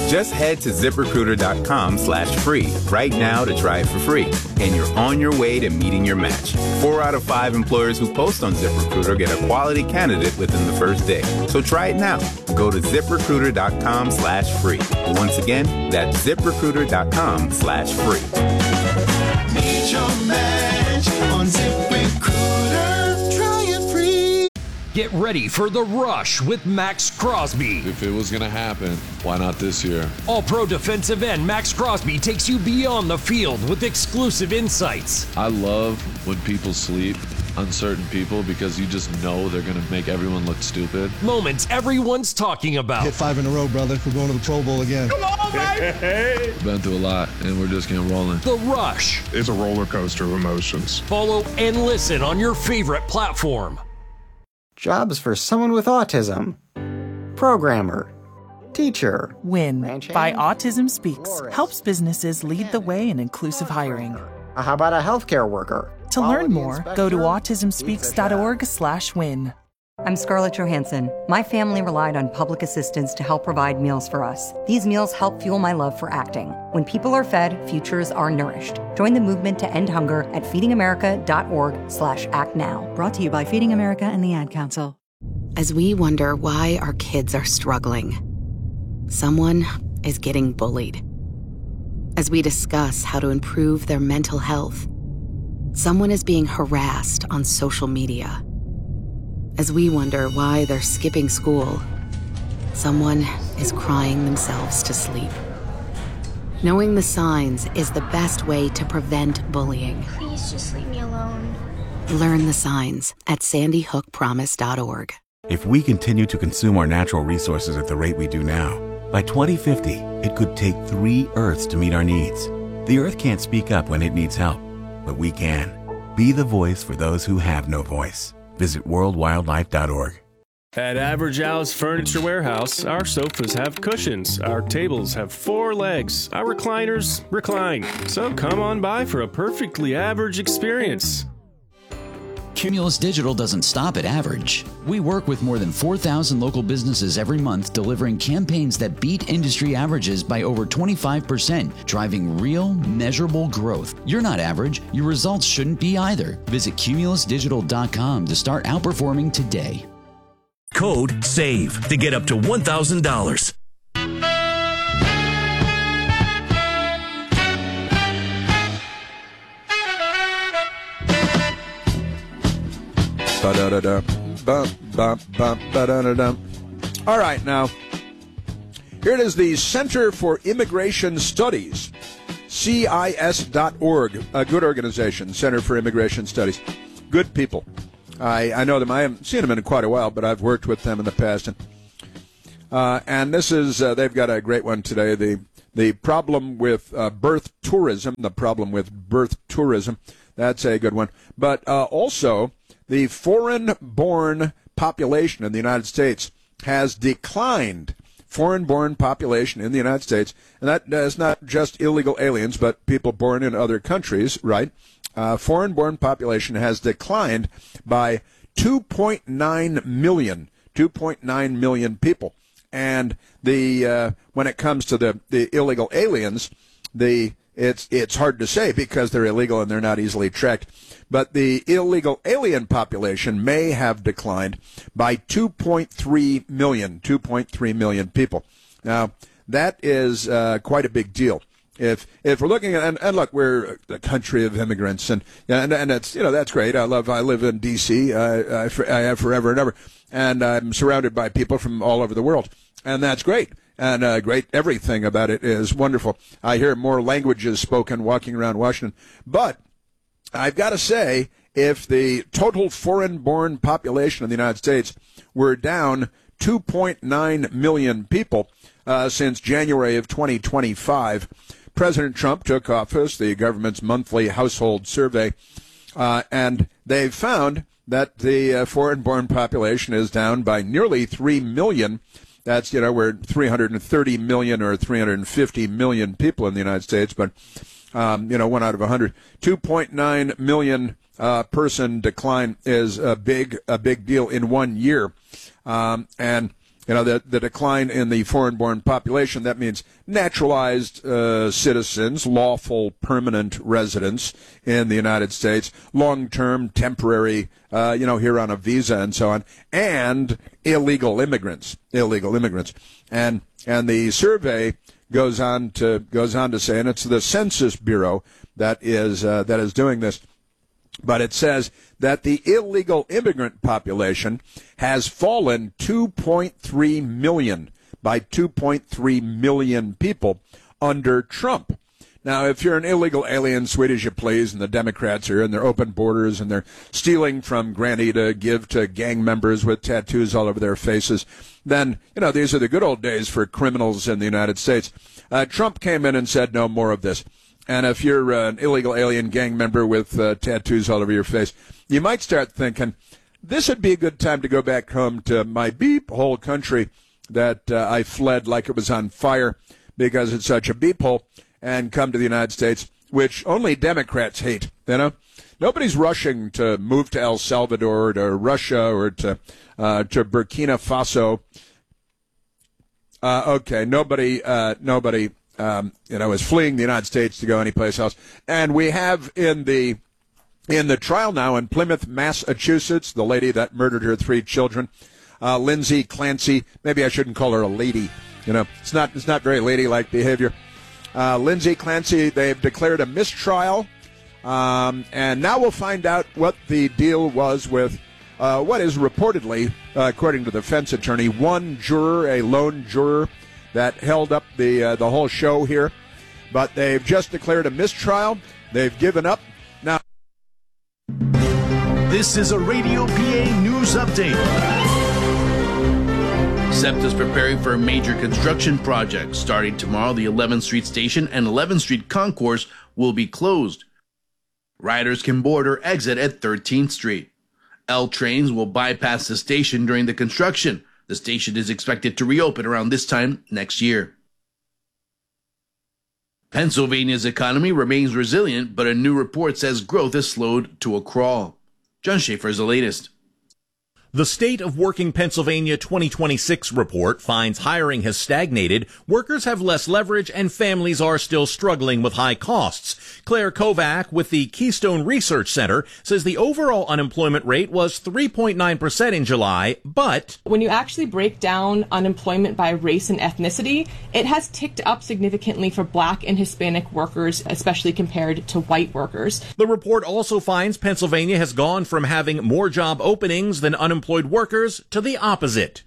Just head to ZipRecruiter.com/free right now to try it for free. And you're on your way to meeting your match. 4 out of 5 employers who post on ZipRecruiter get a quality candidate within the first day. So try it now. Go to ZipRecruiter.com/free. Once again, that's ZipRecruiter.com/free. Meet your match on ZipRecruiter. Try it free. Get ready for The Rush with Max Crosby. If it was going to happen, why not this year? All-pro defensive end Max Crosby takes you beyond the field with exclusive insights. I love when people sleep on certain people because you just know they're going to make everyone look stupid. Moments everyone's talking about. Hit 5 in a row, brother. We're going to the Pro Bowl again. Come on, baby! Been through a lot, and we're just getting rolling. The Rush. It's a roller coaster of emotions. Follow and listen on your favorite platform. Jobs for someone with autism. Programmer. Teacher. WIN Ranch by hand? Autism Speaks Florist. helps businesses lead the way in inclusive hiring. How about a healthcare worker? To learn Quality more, go to inspector? autismspeaks.org/win. I'm Scarlett Johansson. My family relied on public assistance to help provide meals for us. These meals help fuel my love for acting. When people are fed, futures are nourished. Join the movement to end hunger at feedingamerica.org/actnow. Brought to you by Feeding America and the Ad Council. As we wonder why our kids are struggling, someone is getting bullied. As we discuss how to improve their mental health, someone is being harassed on social media. As we wonder why they're skipping school, someone is crying themselves to sleep. Knowing the signs is the best way to prevent bullying. Please just leave me alone. Learn the signs at sandyhookpromise.org. If we continue to consume our natural resources at the rate we do now, by 2050, it could take 3 Earths to meet our needs. The Earth can't speak up when it needs help, but we can. Be the voice for those who have no voice. Visit worldwildlife.org. At Average Al's Furniture Warehouse, our sofas have cushions, our tables have 4 legs, our recliners recline. So come on by for a perfectly average experience. Cumulus Digital doesn't stop at average. We work with more than 4,000 local businesses every month, delivering campaigns that beat industry averages by over 25%, driving real, measurable growth. You're not average. Your results shouldn't be either. Visit cumulusdigital.com to start outperforming today. Code SAVE to get up to $1,000. All right, now, here it is, the Center for Immigration Studies, CIS.org, a good organization, Center for Immigration Studies. Good people. I know them. I haven't seen them in quite a while, but I've worked with them in the past. And this is, they've got a great one today, the problem with birth tourism, That's a good one. But also, the foreign-born population in the United States has declined. Foreign-born population in the United States, and that is not just illegal aliens, but people born in other countries, right? Foreign-born population has declined by 2.9 million people. And when it comes to the illegal aliens, it's hard to say because they're illegal and they're not easily tracked. But the illegal alien population may have declined by 2.3 million people. Now, that is quite a big deal. If we're looking at, and look, we're a country of immigrants, and it's, that's great. I live in D.C. I have forever and ever, and I'm surrounded by people from all over the world, and that's great. And great, everything about it is wonderful. I hear more languages spoken walking around Washington. But I've got to say, if the total foreign-born population of the United States were down 2.9 million people since January of 2025, President Trump took office, the government's monthly household survey, and they found that the foreign-born population is down by nearly 3 million. That's, we're 330 million or 350 million people in the United States, but, 1 out of 100. 2.9 million person decline is a big deal in 1 year. And the decline in the foreign-born population. That means naturalized citizens, lawful permanent residents in the United States, long-term, temporary, here on a visa and so on, and illegal immigrants. And the survey goes on to say, and it's the Census Bureau that is doing this, but it says that the illegal immigrant population has fallen 2.3 million by 2.3 million people under Trump. Now, if you're an illegal alien, sweet as you please, and the Democrats are in their open borders and they're stealing from Granny to give to gang members with tattoos all over their faces, then, these are the good old days for criminals in the United States. Trump came in and said no more of this. And if you're an illegal alien gang member with tattoos all over your face, you might start thinking, this would be a good time to go back home to my beep hole country that I fled like it was on fire because it's such a beep hole, and come to the United States, which only Democrats hate, Nobody's rushing to move to El Salvador or to Russia or to Burkina Faso. Nobody is fleeing the United States to go anyplace else. And we have in the trial now in Plymouth, Massachusetts, the lady that murdered her 3 children, Lindsay Clancy. Maybe I shouldn't call her a lady. It's not very ladylike behavior. Lindsay Clancy, they've declared a mistrial, and now we'll find out what the deal was with what is reportedly, according to the defense attorney, one juror, a lone juror, that held up the whole show here. But they've just declared a mistrial. They've given up. Now, this is a Radio PA News Update. SEPTA is preparing for a major construction project. Starting tomorrow, the 11th Street Station and 11th Street Concourse will be closed. Riders can board or exit at 13th Street. L trains will bypass the station during the construction. The station is expected to reopen around this time next year. Pennsylvania's economy remains resilient, but a new report says growth has slowed to a crawl. John Schaefer is the latest. The State of Working Pennsylvania 2026 report finds hiring has stagnated, workers have less leverage, and families are still struggling with high costs. Claire Kovac with the Keystone Research Center says the overall unemployment rate was 3.9% in July, but when you actually break down unemployment by race and ethnicity, it has ticked up significantly for Black and Hispanic workers, especially compared to white workers. The report also finds Pennsylvania has gone from having more job openings than unemployed workers to the opposite.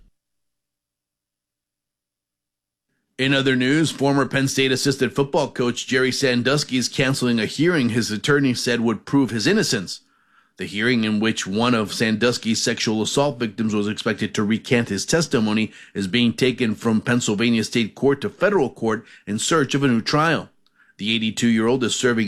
In other news, former Penn State assistant football coach Jerry Sandusky is canceling a hearing his attorney said would prove his innocence. The hearing, in which one of Sandusky's sexual assault victims was expected to recant his testimony, is being taken from Pennsylvania State Court to federal court in search of a new trial. The 82-year-old is serving